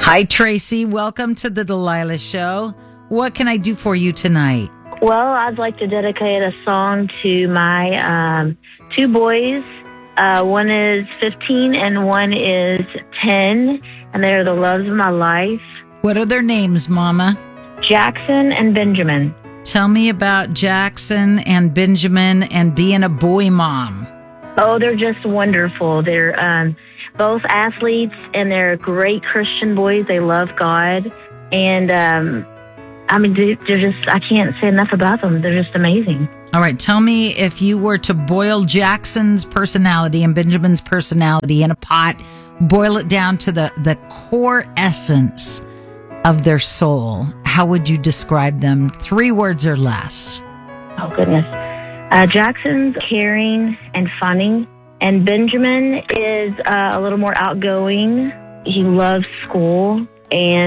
Hi, Tracy. Welcome to the Delilah Show. What can I do for you tonight? Well, I'd like to dedicate a song to my two boys. One is 15 and one is 10, and they're the loves of my life. What are their names, Mama? Jackson and Benjamin. Tell me about Jackson and Benjamin and being a boy mom. Oh, they're just wonderful. They're both athletes, and they're great Christian boys. They love God. And, they're just, I can't say enough about them. They're just amazing. All right. Tell me, if you were to boil Jackson's personality and Benjamin's personality in a pot, boil it down to the core essence of their soul, how would you describe them? 3 words or less. Oh, goodness. Jackson's caring and funny. And Benjamin is a little more outgoing. He loves school. And